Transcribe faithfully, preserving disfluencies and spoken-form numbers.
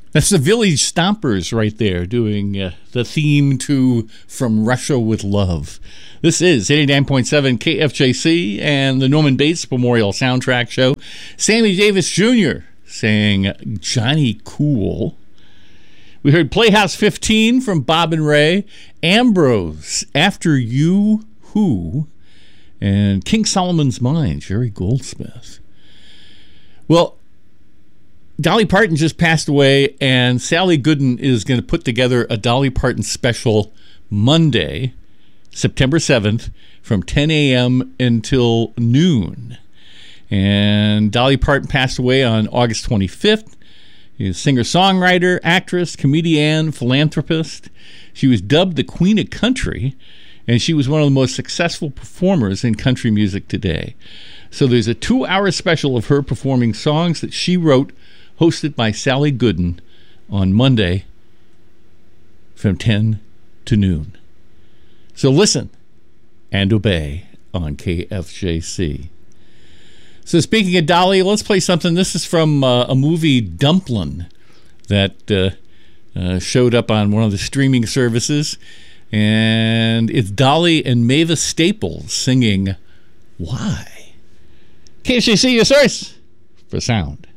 That's the Village Stompers right there doing uh, the theme to From Russia with Love. This is eighty-nine point seven K F J C and the Norman Bates Memorial Soundtrack Show. Sammy Davis Junior saying Johnny Cool. We heard Playhouse fifteen from Bob and Ray, Ambrose, After You, Who, and King Solomon's Mine, Jerry Goldsmith. Well, Dolly Parton just passed away, and Sally Gooden is going to put together a Dolly Parton special Monday, September seventh, from ten a.m. until noon. And Dolly Parton passed away on August twenty-fifth. She's a singer-songwriter, actress, comedian, philanthropist. She was dubbed the Queen of Country, and she was one of the most successful performers in country music today. So there's a two-hour special of her performing songs that she wrote, hosted by Sally Gooden on Monday from ten to noon. So listen and obey on K F J C. So speaking of Dolly, let's play something. This is from uh, a movie, Dumplin', that uh, uh, showed up on one of the streaming services. And it's Dolly and Mavis Staples singing Why? K F J C, your source for sound.